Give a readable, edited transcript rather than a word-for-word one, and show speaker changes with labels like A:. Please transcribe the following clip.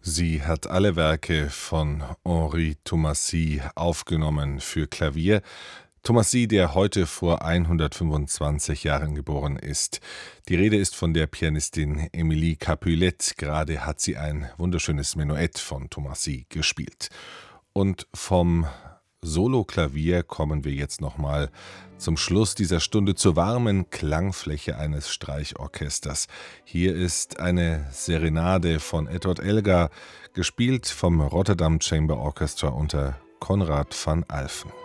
A: Sie hat alle Werke von Henri Thomasie aufgenommen für Klavier. Thomasie, der heute vor 125 Jahren geboren ist. Die Rede ist von der Pianistin Emilie Capulet. Gerade hat sie ein wunderschönes Menuett von Thomasie gespielt. Und vom Soloklavier kommen wir jetzt nochmal zum Schluss dieser Stunde zur warmen Klangfläche eines Streichorchesters. Hier ist eine Serenade von Edward Elgar, gespielt vom Rotterdam Chamber Orchestra unter Konrad van Alphen.